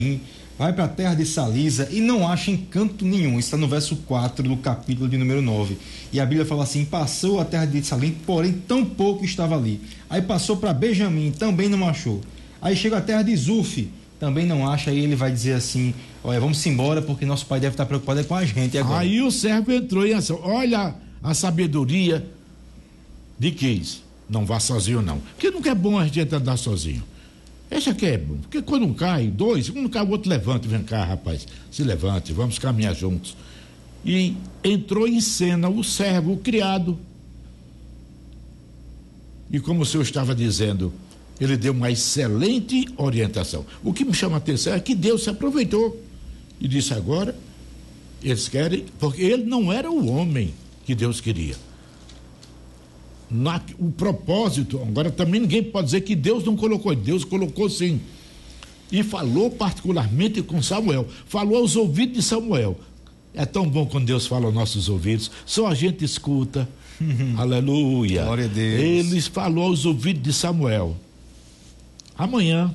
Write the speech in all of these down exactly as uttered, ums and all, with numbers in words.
vai para a terra de Salisa e não acha encanto nenhum. Isso está no verso quatro do capítulo de número nove. E a Bíblia fala assim: passou a terra de Salim, porém tão pouco estava ali. Aí passou para Benjamim, também não achou. Aí chega a terra de Zuf, também não acha. Aí ele vai dizer assim: olha, vamos embora, porque nosso pai deve estar preocupado com a gente agora. Aí o servo entrou em ação. Olha a sabedoria de Quis. Não vá sozinho, não. Porque nunca é bom a gente andar sozinho. Esse aqui é bom. Porque quando um cai, dois, um cai, o outro levanta. Vem cá, rapaz, se levante, vamos caminhar juntos. E entrou em cena o servo, o criado. E como o senhor estava dizendo, ele deu uma excelente orientação. O que me chama a atenção é que Deus se aproveitou e disse: agora eles querem, porque ele não era o homem que Deus queria. Na, o propósito, agora também ninguém pode dizer que Deus não colocou, Deus colocou sim. E falou particularmente com Samuel, falou aos ouvidos de Samuel. É tão bom quando Deus fala aos nossos ouvidos, só a gente escuta. Aleluia. Glória a Deus. Ele falou aos ouvidos de Samuel: amanhã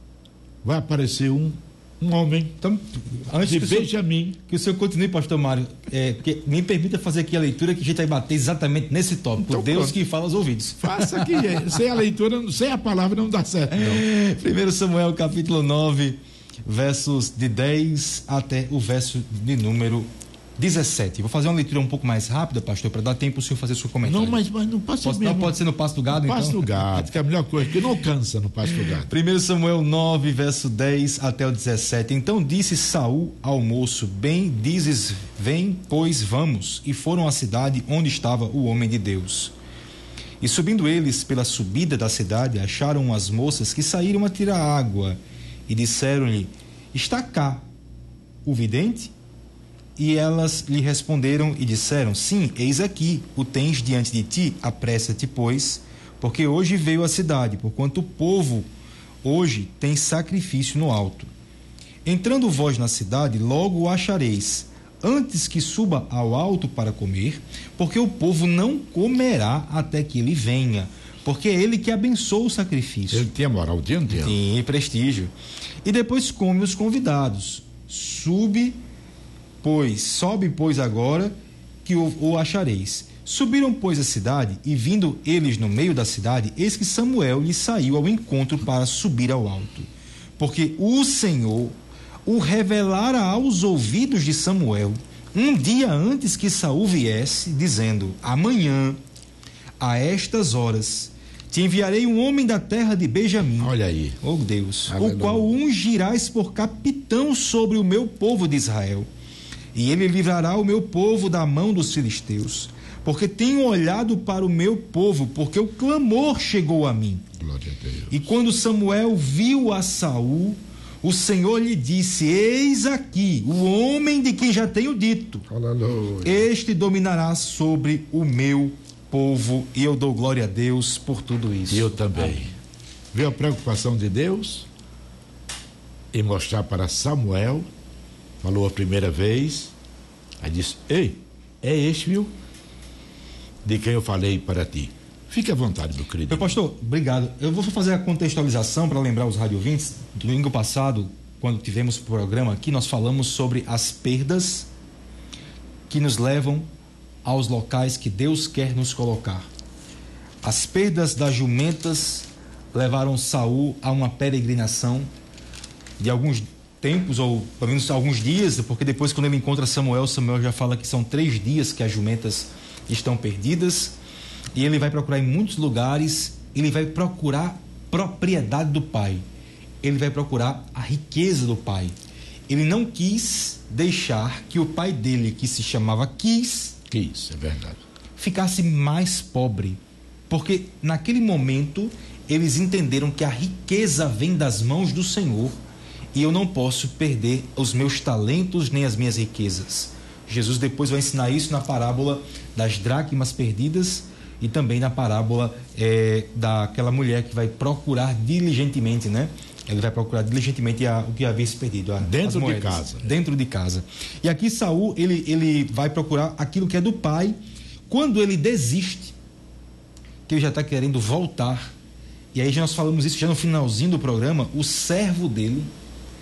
vai aparecer um um homem então, antes de que Benjamim. O senhor, que o senhor continue, pastor Mário, é, porque me permita fazer aqui a leitura que a gente vai bater exatamente nesse tópico. Então, Deus pronto. Que fala aos ouvidos. Faça aqui, sem a leitura, sem a palavra não dá certo, não. primeiro Samuel capítulo nove, versos de dez até o verso de número dezessete. Vou fazer uma leitura um pouco mais rápida, pastor, para dar tempo para o senhor fazer seu comentário. Não, mas, mas não passa Posso, mesmo. Não pode ser no Pasto do Gado, no então? Pasto do Gado, que é a melhor coisa, que não cansa no Pasto do Gado. primeiro Samuel nove, verso dez até o dezessete. Então disse Saul ao moço: bem dizes, vem, pois vamos. E foram à cidade onde estava o homem de Deus. E subindo eles pela subida da cidade, acharam as moças que saíram a tirar água. E disseram-lhe: está cá o vidente? E elas lhe responderam e disseram: sim, eis aqui, o tens diante de ti, apressa-te, pois, porque hoje veio a cidade, porquanto o povo hoje tem sacrifício no alto. Entrando vós na cidade, logo o achareis, antes que suba ao alto para comer, porque o povo não comerá até que ele venha, porque é ele que abençoa o sacrifício. Ele tinha moral de um dia. Sim, prestígio. E depois come os convidados. Sube Pois, sobe, pois, agora que o, o achareis. Subiram, pois, a cidade, e vindo eles no meio da cidade, eis que Samuel lhe saiu ao encontro para subir ao alto. Porque o Senhor o revelara aos ouvidos de Samuel, um dia antes que Saul viesse, dizendo: amanhã, a estas horas, te enviarei um homem da terra de Benjamim. Olha aí. Oh Deus. Aleluia. O qual ungirás por capitão sobre o meu povo de Israel. E ele livrará o meu povo da mão dos filisteus, porque tenho olhado para o meu povo, porque o clamor chegou a mim. Glória a Deus. E quando Samuel viu a Saul, o Senhor lhe disse: eis aqui o homem de quem já tenho dito. Aleluia. Este dominará sobre o meu povo. E eu dou glória a Deus por tudo isso. E eu também. Vê a preocupação de Deus em mostrar para Samuel. Falou a primeira vez, aí disse: ei, é este, viu? De quem eu falei para ti. Fique à vontade, meu querido. Meu pastor, obrigado. Eu vou fazer a contextualização para lembrar os radiovintes. Domingo passado, quando tivemos o programa aqui, nós falamos sobre as perdas que nos levam aos locais que Deus quer nos colocar. As perdas das jumentas levaram Saul a uma peregrinação de alguns tempos, ou pelo menos alguns dias, porque depois, quando ele encontra Samuel, Samuel já fala que são três dias que as jumentas estão perdidas, e ele vai procurar em muitos lugares. Ele vai procurar propriedade do pai, ele vai procurar a riqueza do pai. Ele não quis deixar que o pai dele, que se chamava Quis, Quis, é verdade, ficasse mais pobre, porque naquele momento eles entenderam que a riqueza vem das mãos do Senhor. E eu não posso perder os meus talentos nem as minhas riquezas. Jesus depois vai ensinar isso na parábola das dracmas perdidas e também na parábola é, daquela mulher que vai procurar diligentemente, né? Ele vai procurar diligentemente a, o que havia se perdido. A, dentro de casa. Dentro de casa. E aqui Saul, ele, ele vai procurar aquilo que é do pai. Quando ele desiste, que ele já está querendo voltar, e aí já nós falamos isso já no finalzinho do programa, o servo dele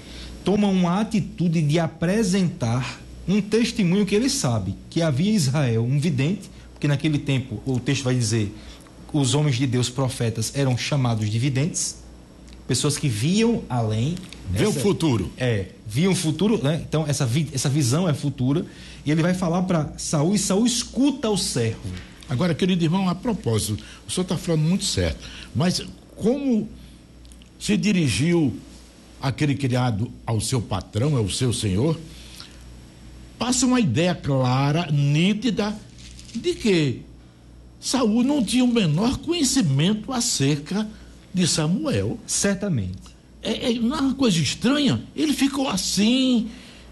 toma uma atitude de apresentar um testemunho que ele sabe, que havia em Israel um vidente, porque naquele tempo, o texto vai dizer, os homens de Deus, profetas, eram chamados de videntes, pessoas que viam além. Vê essa, o futuro. É, viam o futuro, né? Então essa, vi, essa visão é futura, e ele vai falar para Saul, e Saul escuta o servo. Agora, querido irmão, a propósito, o senhor está falando muito certo, mas como se dirigiu aquele criado ao seu patrão, ao seu senhor, passa uma ideia clara, nítida, de que Saul não tinha o menor conhecimento acerca de Samuel. Certamente. É, é, não é uma coisa estranha? Ele ficou assim.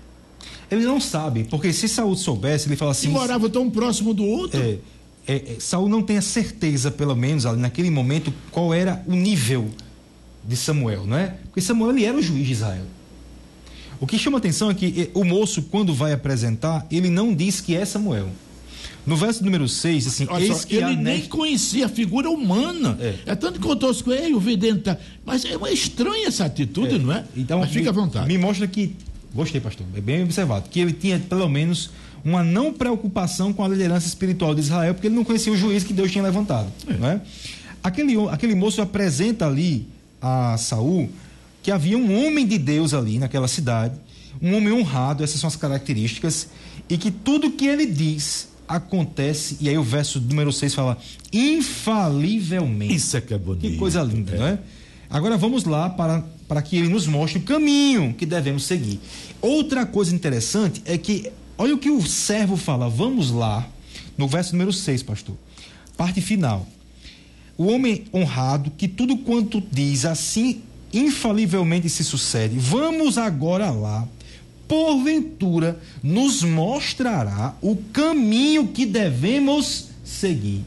Ele não sabe, porque se Saul soubesse, ele fala assim... E morava tão próximo do outro. É, é, é, Saul não tem a certeza, pelo menos, ali, naquele momento, qual era o nível de Samuel, não é? Porque Samuel, ele era o juiz de Israel. O que chama atenção é que o moço, quando vai apresentar, ele não diz que é Samuel. No verso número seis, assim, olha eis só, que ele a nem neve... conhecia a figura humana. É, é tanto que contou com ele, o vidente tá... Mas é uma estranha essa atitude, é. não é? Então, mas fica me, à vontade. Me mostra que, gostei, pastor, é bem observado, que ele tinha pelo menos uma não preocupação com a liderança espiritual de Israel, porque ele não conhecia o juiz que Deus tinha levantado. É. Não é? Aquele, aquele moço apresenta ali a Saul que havia um homem de Deus ali naquela cidade, um homem honrado, essas são as características, e que tudo que ele diz acontece, e aí o verso número seis fala, infalivelmente. Isso é que é bonito. Que coisa linda, é. não é? Agora vamos lá para, para que ele nos mostre o caminho que devemos seguir. Outra coisa interessante é que, olha o que o servo fala, vamos lá, no verso número seis, pastor, parte final. O homem honrado, que tudo quanto diz assim infalivelmente se sucede, vamos agora lá, porventura nos mostrará o caminho que devemos seguir.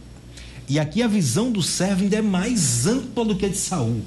E aqui a visão do servo ainda é mais ampla do que a de Saul.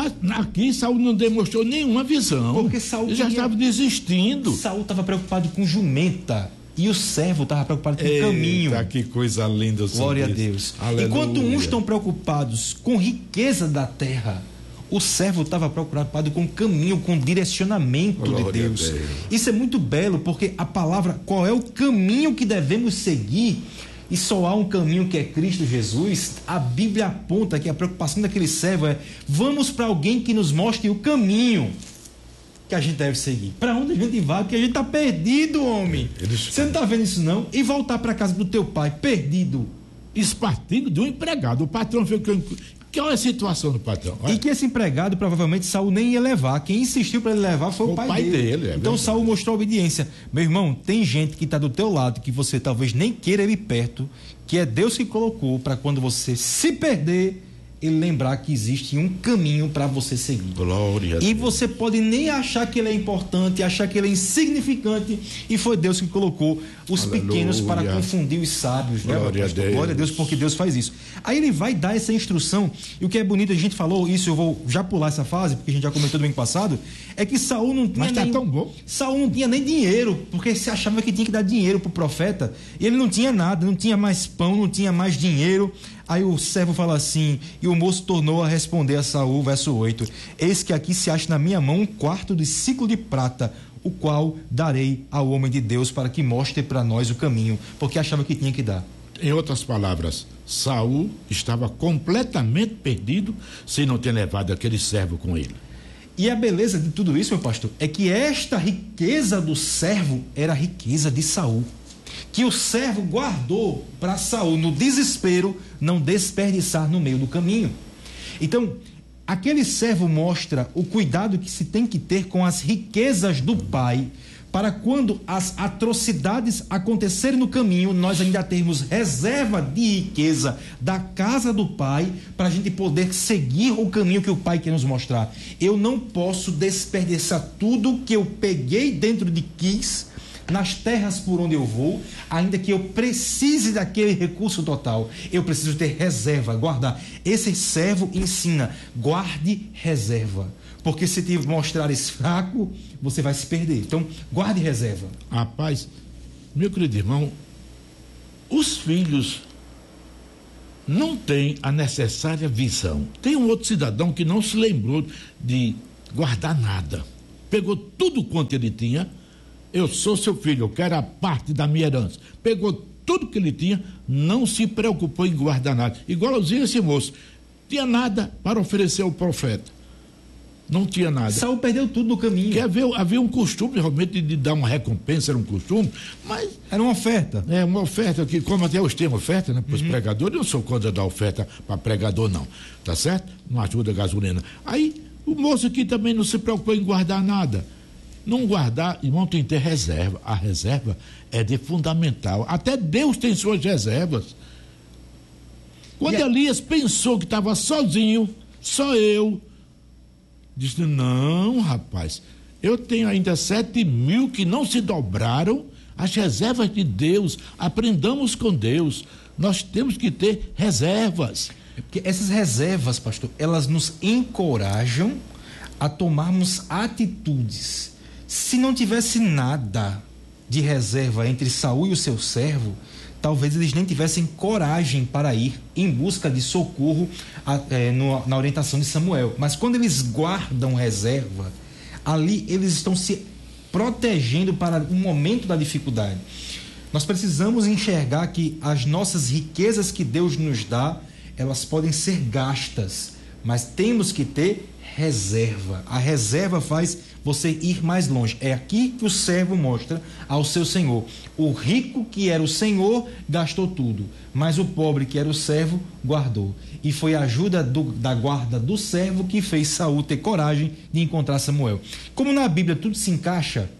Aqui Saul não demonstrou nenhuma visão. Porque Saul Ele já queria... estava desistindo. Saul estava preocupado com jumenta e o servo estava preocupado com Eita, o caminho. Que coisa linda. Glória a Deus. Aleluia. Enquanto uns estão preocupados com riqueza da terra, o servo estava preocupado com o caminho, com o direcionamento Glória de Deus. Deus. Isso é muito belo, porque a palavra, qual é o caminho que devemos seguir? E só há um caminho que é Cristo Jesus. A Bíblia aponta que a preocupação daquele servo é: vamos para alguém que nos mostre o caminho que a gente deve seguir. Para onde a gente vai? Porque a gente está perdido, homem. Eles... Você não está vendo isso não? E voltar para casa do teu pai, perdido. Isso partindo de um empregado. O patrão ficou... Qual é a situação do patrão? Olha. E que esse empregado, provavelmente, Saul nem ia levar. Quem insistiu para ele levar foi o, o pai, pai dele. dele é então verdade. Saul mostrou obediência. Meu irmão, tem gente que está do teu lado, que você talvez nem queira ele perto, que é Deus que colocou para quando você se perder, ele lembrar que existe um caminho para você seguir. Glória a Deus. E você pode nem achar que ele é importante, achar que ele é insignificante, e foi Deus que colocou os Aleluia. Pequenos para confundir os sábios. Glória, né, a Deus. Glória a Deus, porque Deus faz isso. Aí ele vai dar essa instrução, e o que é bonito, a gente falou isso, eu vou já pular essa fase, porque a gente já comentou domingo passado, é que Saul não tinha Mas tá nem... tão bom. Saul não tinha nem dinheiro, porque se achava que tinha que dar dinheiro pro profeta, e ele não tinha nada, não tinha mais pão, não tinha mais dinheiro. Aí o servo fala assim, e o moço tornou a responder a Saul, verso oito, eis que aqui se acha na minha mão um quarto de ciclo de prata, o qual darei ao homem de Deus para que mostre para nós o caminho, porque achava que tinha que dar. Em outras palavras, Saul estava completamente perdido sem não ter levado aquele servo com ele. E a beleza de tudo isso, meu pastor, é que esta riqueza do servo era a riqueza de Saul, que o servo guardou para Saul, no desespero, não desperdiçar no meio do caminho. Então, aquele servo mostra o cuidado que se tem que ter com as riquezas do pai, para quando as atrocidades acontecerem no caminho, nós ainda termos reserva de riqueza da casa do pai, para a gente poder seguir o caminho que o pai quer nos mostrar. Eu não posso desperdiçar tudo que eu peguei dentro de quis, nas terras por onde eu vou, ainda que eu precise daquele recurso total. Eu preciso ter reserva, guardar. Esse servo ensina, guarde reserva, porque se te mostrares fraco, você vai se perder. Então, guarde reserva. Rapaz, meu querido irmão, os filhos não têm a necessária visão. Tem um outro cidadão que não se lembrou de guardar nada. pegou tudo quanto ele tinha. Eu sou seu filho, eu quero a parte da minha herança. Pegou tudo que ele tinha, não se preocupou em guardar nada. Igualzinho esse moço, tinha nada para oferecer ao profeta. Não tinha nada. Saul perdeu tudo no caminho. Que havia, havia um costume realmente de dar uma recompensa, era um costume, mas... Era uma oferta. É, uma oferta que, como até hoje tem oferta, né, para os uhum. pregadores, eu não sou contra dar oferta para pregador, não. Tá certo? Não ajuda a gasolina. Aí, o moço aqui também não se preocupou em guardar nada. Não guardar, irmão, tem que ter reserva. A reserva é de fundamental. Até Deus tem suas reservas. Quando a... Elias pensou que estava sozinho, só eu, disse, não, rapaz, eu tenho ainda sete mil que não se dobraram, as reservas de Deus, aprendamos com Deus, nós temos que ter reservas. Porque essas reservas, pastor, elas nos encorajam a tomarmos atitudes. Se não tivesse nada de reserva entre Saul e o seu servo, talvez eles nem tivessem coragem para ir em busca de socorro a, é, no, na orientação de Samuel. Mas quando eles guardam reserva, ali eles estão se protegendo para o momento da dificuldade. Nós precisamos enxergar que as nossas riquezas que Deus nos dá, elas podem ser gastas, mas temos que ter reserva. A reserva faz você ir mais longe. É aqui que o servo mostra ao seu senhor. O rico que era o senhor gastou tudo, mas o pobre que era o servo guardou. E foi a ajuda do, da guarda do servo que fez Saul ter coragem de encontrar Samuel. Como na Bíblia tudo se encaixa,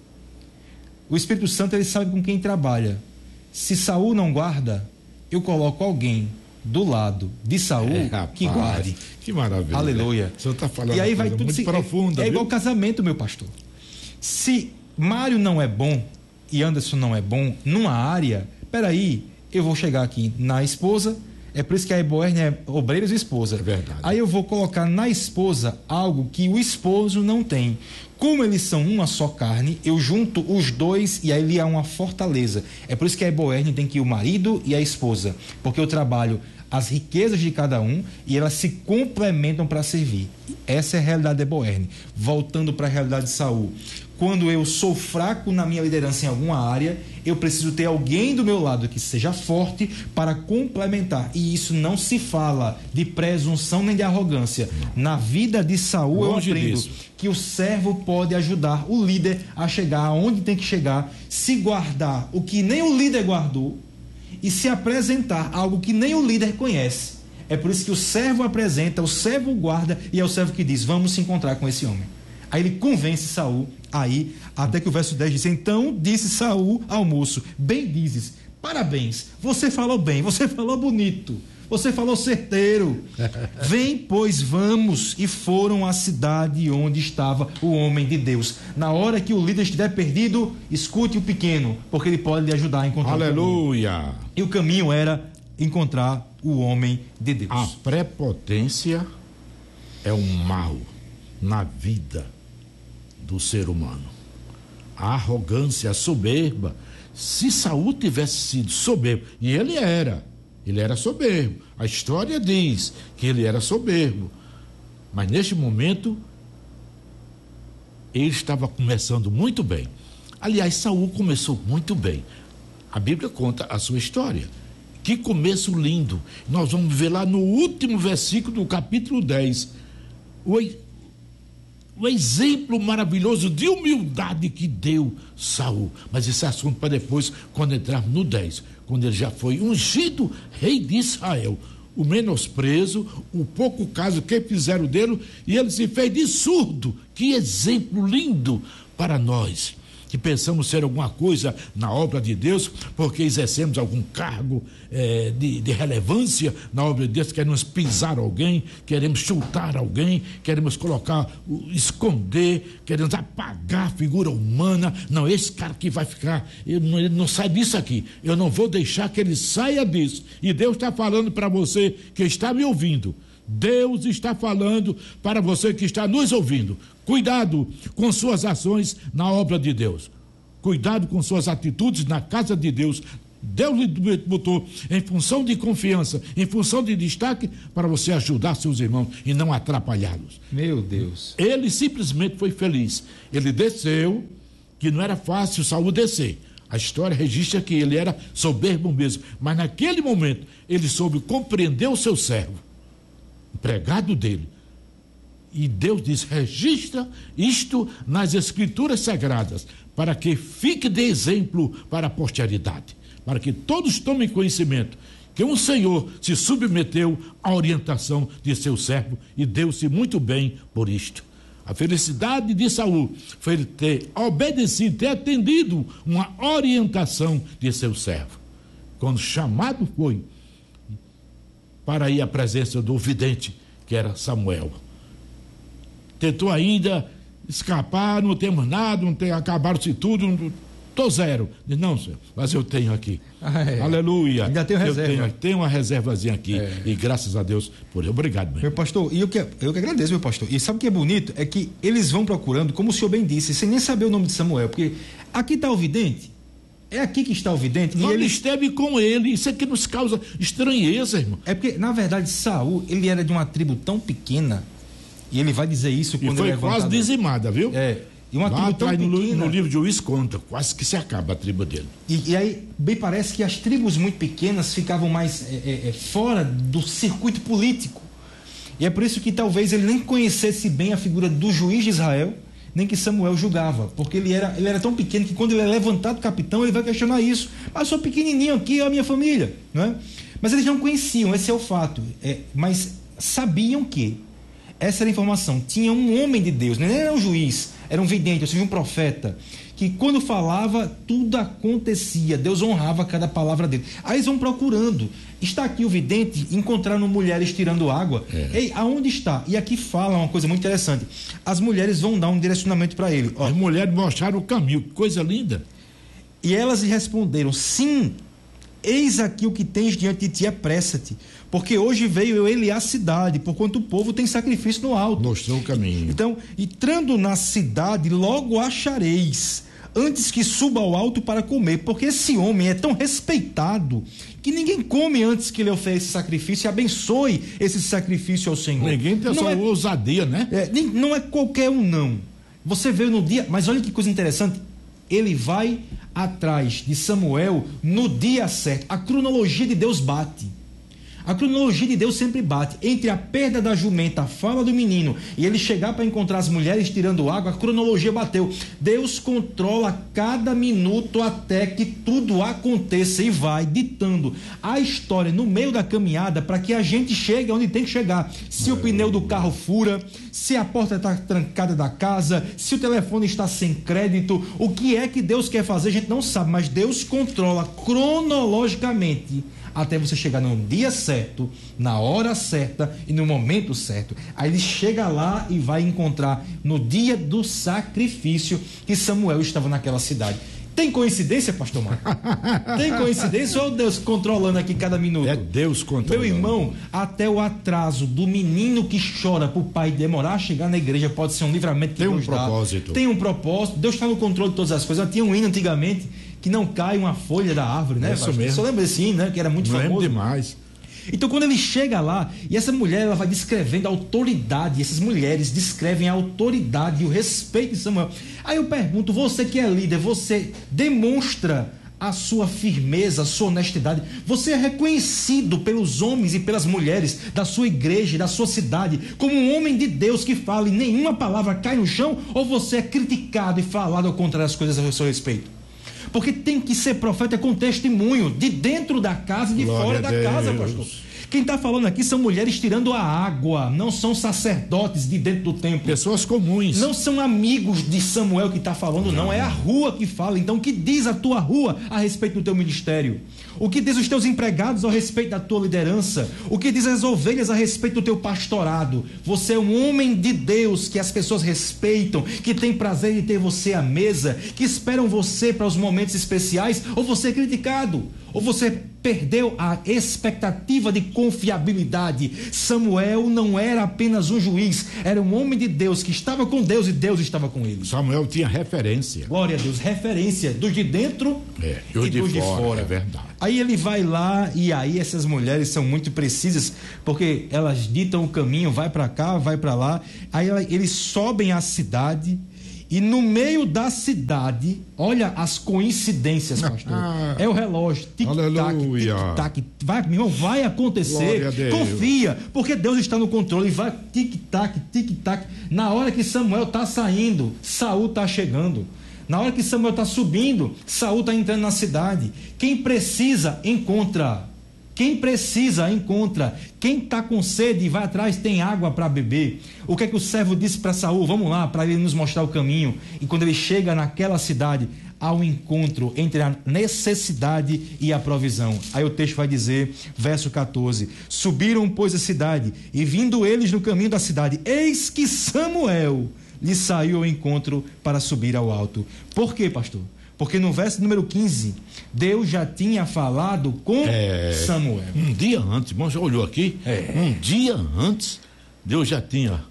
o Espírito Santo ele sabe com quem trabalha. Se Saul não guarda, eu coloco alguém do lado de Saul é, rapaz, que guarde. Que maravilha. Aleluia. O senhor está falando e aí vai tudo muito se, profunda. É, é viu? igual casamento, meu pastor. Se Mário não é bom e Anderson não é bom numa área, peraí, eu vou chegar aqui na esposa, é por isso que a Eboerne é obreiros e esposa. É verdade. Aí eu vou colocar na esposa algo que o esposo não tem. Como eles são uma só carne, eu junto os dois e aí há uma fortaleza. É por isso que a Eboerne tem que ir o marido e a esposa, porque eu trabalho as riquezas de cada um e elas se complementam para servir. Essa é a realidade da Eboerne. Voltando para a realidade de Saul. Quando eu sou fraco na minha liderança em alguma área, eu preciso ter alguém do meu lado que seja forte para complementar. E isso não se fala de presunção nem de arrogância. Na vida de Saul eu aprendo que o servo pode ajudar o líder a chegar aonde tem que chegar, se guardar o que nem o líder guardou e se apresentar algo que nem o líder conhece. É por isso que o servo apresenta, o servo guarda e é o servo que diz, vamos se encontrar com esse homem. Aí ele convence Saul, aí, até que o verso dez diz, então disse Saul ao moço, bem dizes, parabéns, você falou bem, você falou bonito, você falou certeiro, vem pois vamos, e foram à cidade onde estava o homem de Deus. Na hora que o líder estiver perdido, escute o pequeno, porque ele pode lhe ajudar a encontrar. Aleluia. O caminho. E o caminho era encontrar o homem de Deus. A prepotência é um mal na vida do ser humano. A arrogância, a soberba. Se Saul tivesse sido soberbo, e ele era, ele era soberbo. A história diz que ele era soberbo. Mas neste momento, ele estava começando muito bem. Aliás, Saul começou muito bem. A Bíblia conta a sua história. Que começo lindo. Nós vamos ver lá no último versículo do capítulo dez. O o exemplo maravilhoso de humildade que deu Saul. Mas esse assunto para depois, quando entrarmos no dez, quando ele já foi ungido rei de Israel. O menosprezo, o pouco caso que fizeram dele, e ele se fez de surdo. Que exemplo lindo para nós, que pensamos ser alguma coisa na obra de Deus, porque exercemos algum cargo eh, de, de relevância na obra de Deus, queremos pisar alguém, queremos chutar alguém, queremos colocar, esconder, queremos apagar a figura humana. Não, esse cara que vai ficar, ele não, ele não sai disso aqui, eu não vou deixar que ele saia disso. E Deus está falando para você que está me ouvindo, Deus está falando para você que está nos ouvindo. Cuidado com suas ações na obra de Deus. Cuidado com suas atitudes na casa de Deus, Deus lhe botou em função de confiança, em função de destaque, para você ajudar seus irmãos e não atrapalhá-los. Meu Deus. Ele simplesmente foi feliz. Ele desceu, que não era fácil Saul descer. A história registra que ele era soberbo mesmo, mas naquele momento ele soube compreender o seu servo, empregado dele. E Deus diz: registra isto nas escrituras sagradas, para que fique de exemplo para a posteridade, para que todos tomem conhecimento que um Senhor se submeteu à orientação de seu servo e deu-se muito bem por isto. A felicidade de Saul foi ele ter obedecido, ter atendido uma orientação de seu servo. Quando chamado foi para ir à presença do vidente, que era Samuel. Tentou ainda escapar, não temos nada, não tem, acabaram-se tudo, estou zero. Diz: não, senhor, mas eu tenho aqui. Ah, é. Aleluia. Ainda tenho reserva. Eu tenho, tenho uma reservazinha aqui. É. E graças a Deus por ele. Obrigado, meu, meu pastor. E eu que, eu que agradeço, meu pastor. E sabe o que é bonito? É que eles vão procurando, como o senhor bem disse, sem nem saber o nome de Samuel. Porque aqui está o vidente. É aqui que está o vidente. Não, e ele esteve com ele. Isso aqui nos causa estranheza, irmão. É porque, na verdade, Saul, ele era de uma tribo tão pequena. E ele vai dizer isso quando e foi ele quase levantado. Dizimada, viu? É. E uma Lá tribo tão no, pequena. no livro de Juiz conta, quase que se acaba a tribo dele. E, e aí, bem parece que as tribos muito pequenas ficavam mais é, é, é, fora do circuito político. E é por isso que talvez ele nem conhecesse bem a figura do juiz de Israel, nem que Samuel julgava. Porque ele era, ele era tão pequeno que quando ele é levantado capitão, ele vai questionar isso. Mas sou pequenininho aqui, é a minha família. Não é? Mas eles não conheciam, esse é o fato. É, mas sabiam que essa era a informação. Tinha um homem de Deus, não era um juiz, era um vidente, ou seja, um profeta, que quando falava, tudo acontecia. Deus honrava cada palavra dele. Aí eles vão procurando. Está aqui o vidente, encontraram mulheres tirando água. É. Ei, aonde está? E aqui fala uma coisa muito interessante. As mulheres vão dar um direcionamento para ele. Ó, as mulheres mostraram o caminho, que coisa linda. E elas lhe responderam: sim, eis aqui o que tens diante de ti, apressa-te, porque hoje veio ele à cidade, porquanto o povo tem sacrifício no alto. Mostrou o caminho. Então, entrando na cidade, logo achareis, antes que suba ao alto para comer, porque esse homem é tão respeitado que ninguém come antes que ele ofereça sacrifício e abençoe esse sacrifício ao Senhor. Ninguém tem essa é, ousadia, né? É, não é qualquer um, não. Você veio no dia, mas olha que coisa interessante, ele vai atrás de Samuel no dia certo. A cronologia de Deus bate. A cronologia de Deus sempre bate. Entre a perda da jumenta, a fala do menino e ele chegar para encontrar as mulheres tirando água, a cronologia bateu. Deus controla cada minuto até que tudo aconteça e vai ditando a história no meio da caminhada para que a gente chegue onde tem que chegar. Se o pneu do carro fura, se a porta está trancada da casa, se o telefone está sem crédito, o que é que Deus quer fazer a gente não sabe, mas Deus controla cronologicamente até você chegar no dia certo, na hora certa e no momento certo. Aí ele chega lá e vai encontrar no dia do sacrifício que Samuel estava naquela cidade. Tem coincidência, pastor Marco? Tem coincidência ou Deus controlando aqui cada minuto? É Deus controlando. Meu irmão, até o atraso do menino que chora para o pai demorar a chegar na igreja pode ser um livramento que Tem Deus um propósito. dá. Tem um propósito. Deus está no controle de todas as coisas. Tinha um hino antigamente que não cai uma folha da árvore, né? É isso mesmo. Você lembra desse hino, né? Que era muito não famoso. Lembro demais. Então, quando ele chega lá, e essa mulher, ela vai descrevendo a autoridade, essas mulheres descrevem a autoridade e o respeito de Samuel. Aí eu pergunto, você que é líder, você demonstra a sua firmeza, a sua honestidade? Você é reconhecido pelos homens e pelas mulheres da sua igreja, da sua cidade, como um homem de Deus que fala e nenhuma palavra cai no chão? Ou você é criticado e falado ao contrário das coisas a seu respeito? Porque tem que ser profeta com testemunho, de dentro da casa e de Glória fora da Deus. casa, pastor. Quem está falando aqui são mulheres tirando a água, não são sacerdotes de dentro do templo. Pessoas comuns. Não são amigos de Samuel que está falando, não. não. É a rua que fala. Então, o que diz a tua rua a respeito do teu ministério? O que diz os teus empregados a respeito da tua liderança? O que diz as ovelhas a respeito do teu pastorado? Você é um homem de Deus que as pessoas respeitam, que tem prazer em ter você à mesa, que esperam você para os momentos especiais, ou você é criticado? Ou você perdeu a expectativa de confiabilidade? Samuel não era apenas um juiz, era um homem de Deus que estava com Deus e Deus estava com ele. Samuel tinha referência. Glória a Deus, referência dos de dentro é, e, e dos de fora, de fora. É verdade. Aí ele vai lá e aí essas mulheres são muito precisas, porque elas ditam o caminho, vai para cá, vai para lá. Aí eles sobem a cidade. E no meio da cidade, olha as coincidências, pastor. Ah, é o relógio, tic-tac, tic-tac. Vai, meu irmão, vai acontecer. Confia, porque Deus está no controle. Vai tic-tac, tic-tac. Na hora que Samuel está saindo, Saul está chegando. Na hora que Samuel está subindo, Saul está entrando na cidade. Quem precisa, encontra. Quem precisa, encontra. Quem está com sede e vai atrás tem água para beber. O que é que o servo disse para Saul? Vamos lá, para ele nos mostrar o caminho. E quando ele chega naquela cidade, há um encontro entre a necessidade e a provisão. Aí o texto vai dizer, verso catorze: subiram, pois, a cidade, e vindo eles no caminho da cidade, eis que Samuel lhe saiu ao encontro para subir ao alto. Por quê, pastor? Porque no verso número quinze, Deus já tinha falado com é, Samuel. Um dia antes, irmão, já olhou aqui? É. Um dia antes, Deus já tinha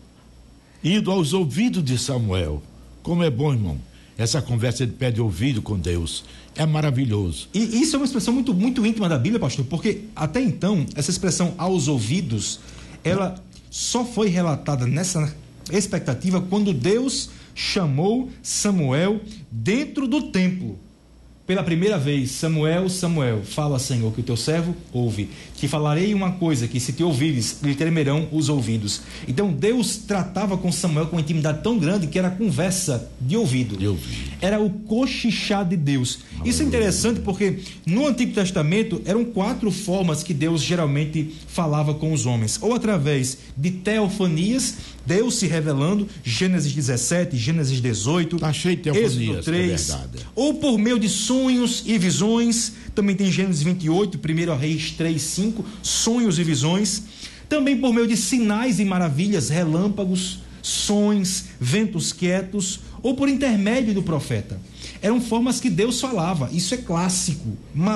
ido aos ouvidos de Samuel. Como é bom, irmão, essa conversa de pé de ouvido com Deus. É maravilhoso. E isso é uma expressão muito, muito íntima da Bíblia, pastor, porque até então, essa expressão aos ouvidos, ela só foi relatada nessa expectativa quando Deus chamou Samuel dentro do templo. Pela primeira vez, Samuel, Samuel, fala, Senhor, que o teu servo ouve. Te falarei uma coisa, que se te ouvires, lhe tremerão os ouvidos. Então Deus tratava com Samuel com uma intimidade tão grande que era conversa de ouvido. De ouvido. Era o cochichar de Deus. Aleluia. Isso é interessante porque no Antigo Testamento eram quatro formas que Deus geralmente falava com os homens. Ou através de teofanias, Deus se revelando, Gênesis dezessete, Gênesis dezoito, tá cheio de teofanias, Êxodo três, é verdade. Ou por meio de sonhos e visões, também tem Gênesis vinte e oito, primeiro Reis três, cinco, sonhos e visões, também por meio de sinais e maravilhas, relâmpagos, sons, ventos quietos, ou por intermédio do profeta. Eram formas que Deus falava, isso é clássico,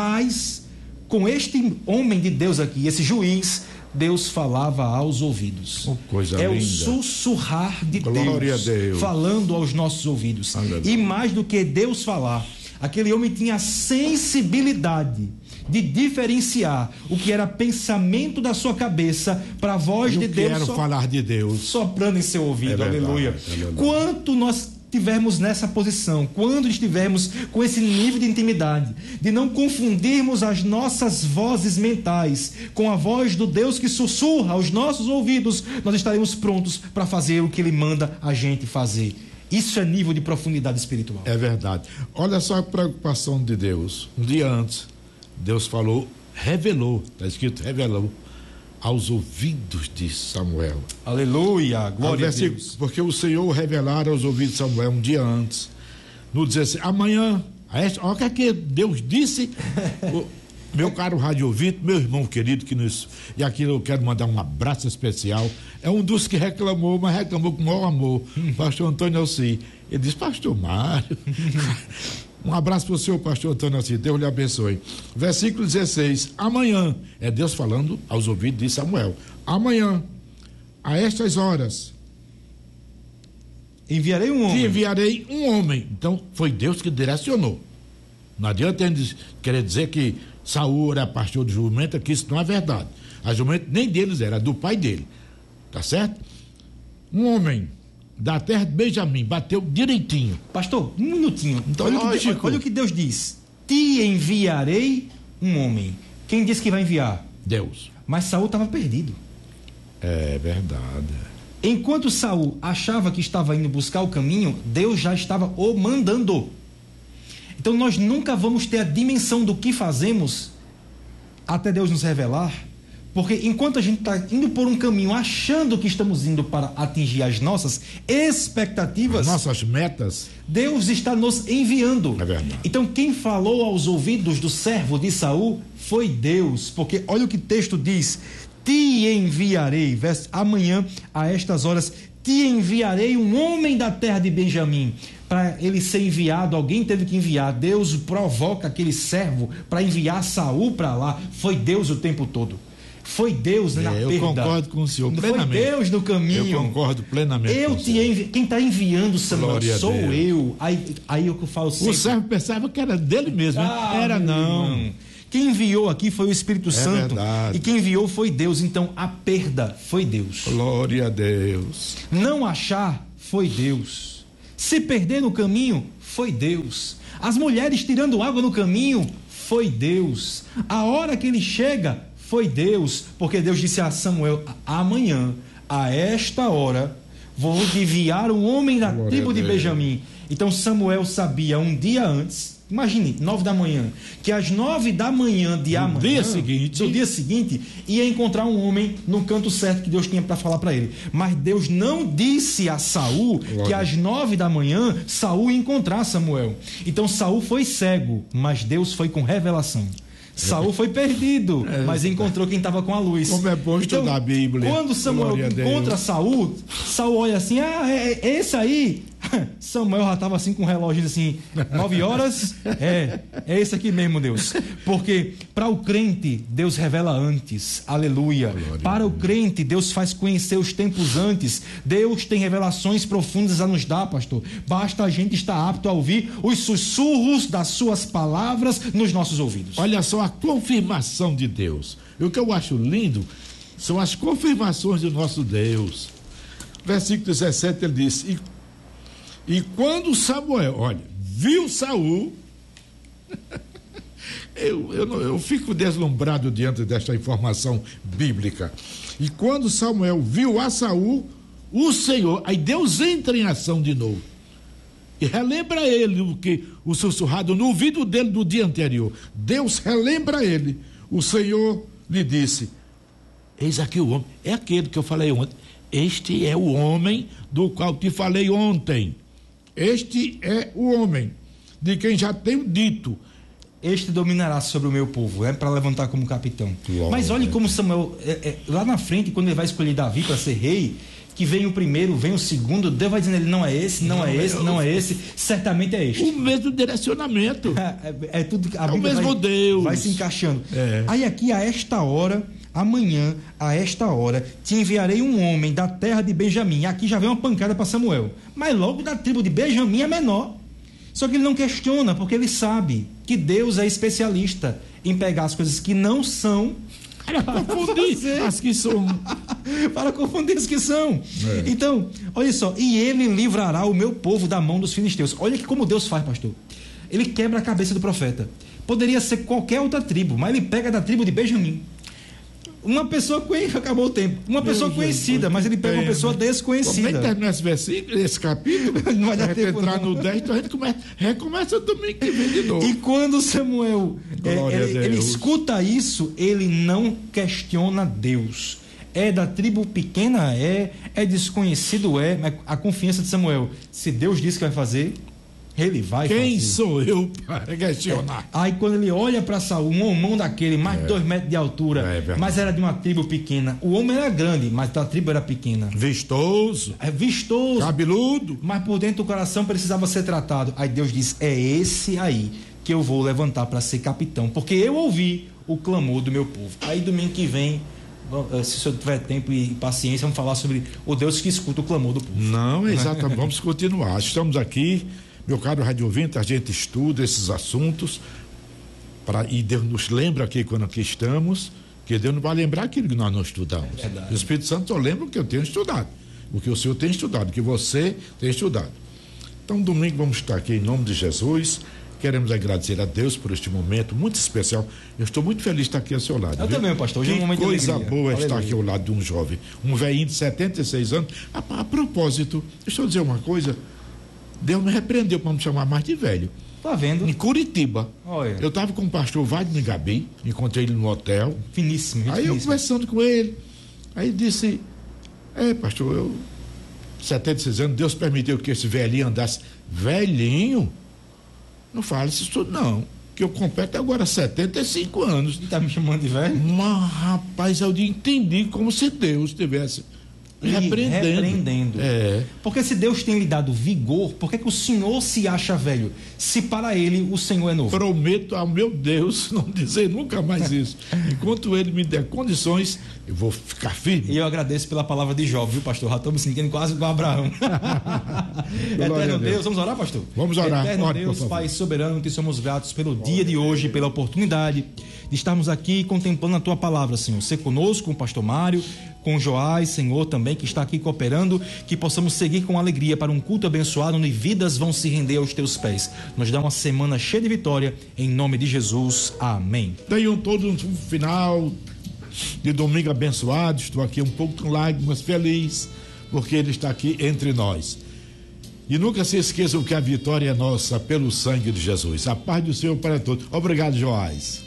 mas com este homem de Deus aqui, esse juiz, Deus falava aos ouvidos. Oh, coisa é linda. O sussurrar de Glória Deus, a Deus falando aos nossos ouvidos. Aleluia. E mais do que Deus falar, aquele homem tinha a sensibilidade de diferenciar o que era pensamento da sua cabeça para a voz Eu de Deus. Quero so... falar de Deus soprando em seu ouvido. É verdade, aleluia. É Quanto nós estivermos nessa posição, quando estivermos com esse nível de intimidade, de não confundirmos as nossas vozes mentais com a voz do Deus que sussurra aos nossos ouvidos, nós estaremos prontos para fazer o que Ele manda a gente fazer. Isso é nível de profundidade espiritual. É verdade. Olha só a preocupação de Deus. Um dia antes, Deus falou, revelou, está escrito, revelou aos ouvidos de Samuel. Aleluia, glória a Deus. Porque o Senhor revelara aos ouvidos de Samuel um dia antes, no dezesseis, amanhã, olha o que é que Deus disse, o, meu caro rádio ouvinte, meu irmão querido, que nos, e aqui eu quero mandar um abraço especial, é um dos que reclamou, mas reclamou com o maior amor, hum. pastor Antônio Alci. Ele disse, pastor Mário, um abraço para o senhor, pastor Antônio Alci, Deus lhe abençoe. Versículo dezesseis, amanhã, é Deus falando aos ouvidos de Samuel, amanhã, a estas horas, enviarei um homem. Te enviarei um homem. Então, foi Deus que direcionou. Não adianta ele querer dizer que Saul era pastor de jumenta, que isso não é verdade. A jumenta nem deles era, do pai dele. Tá certo? Um homem da terra de Benjamim bateu direitinho. Pastor, um minutinho. Então, olha, lógico. O que, olha, olha o que Deus diz. Te enviarei um homem. Quem disse que vai enviar? Deus. Mas Saul estava perdido. É verdade. Enquanto Saul achava que estava indo buscar o caminho, Deus já estava o mandando. Então nós nunca vamos ter a dimensão do que fazemos até Deus nos revelar, Porque enquanto a gente está indo por um caminho achando que estamos indo para atingir as nossas expectativas, nossas metas, Deus está nos enviando. É verdade. Então quem falou aos ouvidos do servo de Saul foi Deus, porque olha o que o texto diz: te enviarei, verso, amanhã a estas horas te enviarei um homem da terra de Benjamim. Para ele ser enviado, alguém teve que enviar. Deus provoca aquele servo para enviar Saul para lá. Foi Deus o tempo todo. Foi Deus na é, eu perda. Eu concordo com o senhor plenamente. Foi Deus no caminho. Eu concordo plenamente eu com te envi... Quem está enviando, Samuel, Glória sou eu. Aí, aí eu falo sempre. O servo pensava que era dele mesmo. Ah, era não. Irmão. Quem enviou aqui foi o Espírito é Santo. Verdade. E quem enviou foi Deus. Então a perda foi Deus. Glória a Deus. Não achar foi Deus. Se perder no caminho foi Deus. As mulheres tirando água no caminho foi Deus. A hora que ele chega foi Deus, porque Deus disse a Samuel: amanhã, a esta hora, vou enviar um homem da Glória tribo de Benjamim. Então Samuel sabia um dia antes, imagine, nove da manhã, que às nove da manhã de amanhã, dia seguinte, no dia seguinte, ia encontrar um homem no canto certo que Deus tinha para falar para ele. Mas Deus não disse a Saul Glória. que às nove da manhã Saul ia encontrar Samuel. Então Saul foi cego, mas Deus foi com revelação. Saul foi perdido, é, mas encontrou quem estava com a luz. Como é bom estudar então, a Bíblia. Quando Samuel encontra Saul, Saul olha assim: ah, é, é esse aí. Samuel já estava assim com o relógio assim, nove horas, é, é esse aqui mesmo, Deus. Porque para o crente, Deus revela antes, aleluia. Glória para o crente, Deus faz conhecer os tempos antes. Deus tem revelações profundas a nos dar, pastor. Basta a gente estar apto a ouvir os sussurros das suas palavras nos nossos ouvidos. Olha só a confirmação de Deus. E o que eu acho lindo são as confirmações do nosso Deus. Versículo dezessete, ele diz: e E quando Samuel, olha, viu Saul, eu, eu, eu fico deslumbrado diante desta informação bíblica. E quando Samuel viu a Saul, o Senhor, aí Deus entra em ação de novo. E relembra ele o que o sussurrado no ouvido dele do dia anterior. Deus relembra ele. O Senhor lhe disse: eis aqui o homem, é aquele que eu falei ontem. Este é o homem do qual te falei ontem. Este é o homem de quem já tenho dito: este dominará sobre o meu povo, é para levantar como capitão. Glória. Mas olhe como Samuel, é, é, lá na frente, quando ele vai escolher Davi para ser rei, que vem o primeiro, vem o segundo, Deus vai dizendo: ele não é esse, não, não é esse, eu... não é esse, certamente é este. O mesmo direcionamento. é, é tudo. A é o mesmo vai, Deus. Vai se encaixando. É. Aí aqui, a esta hora, amanhã, a esta hora, te enviarei um homem da terra de Benjamim. Aqui já vem uma pancada para Samuel. Mas logo da tribo de Benjamim é menor. Só que ele não questiona, porque ele sabe que Deus é especialista em pegar as coisas que não são para confundir as que são. para confundir as que são. É. Então, olha só, e ele livrará o meu povo da mão dos filisteus. Olha que como Deus faz, pastor. Ele quebra a cabeça do profeta. Poderia ser qualquer outra tribo, mas ele pega da tribo de Benjamim. Uma pessoa conhecida, acabou o tempo. Uma Meu pessoa Jesus, conhecida, mas ele pega uma pessoa desconhecida. Como terminar esse versículo, esse capítulo? Não vai dar tempo. Entrar no dez, então a gente começa, recomeça domingo que vem de novo. E quando Samuel é, ele, ele escuta isso, ele não questiona Deus. É da tribo pequena? É. É desconhecido? É. Mas a confiança de Samuel, se Deus disse que vai fazer, ele vai Quem fazer. sou eu para questionar? É. Aí quando ele olha para Saul, um homão daquele, mais de é. dois metros de altura, é mas era de uma tribo pequena. O homem era grande, mas a tribo era pequena. Vistoso. É vistoso. Cabeludo. Mas por dentro do coração precisava ser tratado. Aí Deus diz: é esse aí que eu vou levantar para ser capitão, porque eu ouvi o clamor do meu povo. Aí domingo que vem, se o senhor tiver tempo e paciência, vamos falar sobre o Deus que escuta o clamor do povo. Não, exatamente. Vamos continuar. Estamos aqui, meu caro rádio ouvinte, a gente estuda esses assuntos pra, e Deus nos lembra aqui quando aqui estamos, que Deus não vai lembrar aquilo que nós não estudamos. É o Espírito Santo só lembra o que eu tenho estudado, o que o senhor tem estudado, o que você tem estudado. Então, domingo vamos estar aqui em nome de Jesus. Queremos agradecer a Deus por este momento muito especial. Eu estou muito feliz de estar aqui ao seu lado. Eu viu? também, pastor. Hoje que é um momento coisa de boa Aleluia. estar aqui ao lado de um jovem, um velhinho de setenta e seis anos. A, a propósito, deixa eu dizer uma coisa. Deus me repreendeu para não me chamar mais de velho. Tá vendo? Em Curitiba. Olha. Eu estava com o pastor Wagner Gabi, encontrei ele no hotel. Finíssimo. Aí finíssimo. eu conversando com ele, aí disse, é pastor, eu setenta e seis anos, Deus permitiu que esse velhinho andasse. Velhinho? Não fala isso tudo não, que eu completo agora setenta e cinco anos. Tá me chamando de velho? Mas rapaz, eu entendi como se Deus tivesse repreendendo. repreendendo. É. Porque se Deus tem lhe dado vigor, por que, que o senhor se acha velho? Se para ele o Senhor é novo. Prometo ao meu Deus não dizer nunca mais isso. Enquanto ele me der condições, eu vou ficar firme. E eu agradeço pela palavra de Jó, viu, pastor? Já estou me sentindo quase com Abraão. Eterno Deus. Deus, vamos orar, pastor? Vamos orar. Eterno Ore, Deus, Pai soberano, que somos gratos pelo dia de hoje, pela oportunidade de estarmos aqui contemplando a tua palavra, Senhor. Ser conosco, com o pastor Mário, com o Joás, Senhor, também, que está aqui cooperando, que possamos seguir com alegria para um culto abençoado, onde vidas vão se render aos teus pés. Nos dá uma semana cheia de vitória, em nome de Jesus. Amém. Tenham todos um final de domingo abençoado. Estou aqui um pouco com lágrimas, feliz, porque ele está aqui entre nós. E nunca se esqueçam que a vitória é nossa pelo sangue de Jesus. A paz do Senhor para todos. Obrigado, Joás.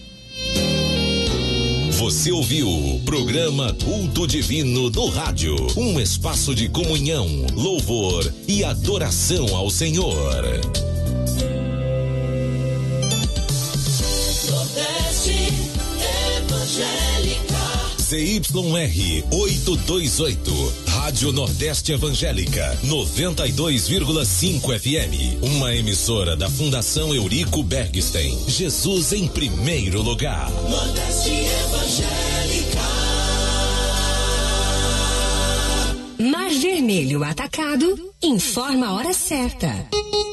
Você ouviu o programa Culto Divino no Rádio, um espaço de comunhão, louvor e adoração ao Senhor. Nordeste Evangélica C Y R oitocentos e vinte e oito, Rádio Nordeste Evangélica, noventa e dois vírgula cinco F M, uma emissora da Fundação Eurico Bergstein. Jesus em primeiro lugar. Nordeste Evangélica. Mar Vermelho Atacado informa a hora certa.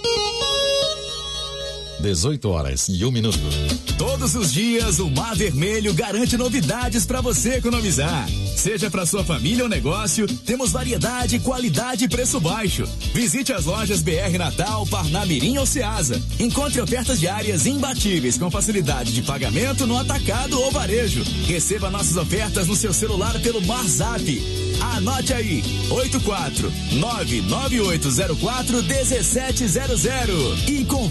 dezoito horas e um minuto. Todos os dias o Mar Vermelho garante novidades para você economizar. Seja para sua família ou negócio, temos variedade, qualidade e preço baixo. Visite as lojas B R Natal, Parnamirim ou Ceasa. Encontre ofertas diárias imbatíveis com facilidade de pagamento no atacado ou varejo. Receba nossas ofertas no seu celular pelo MarZap. Anote aí, oito quatro nove nove oito zero quatro um sete zero zero e com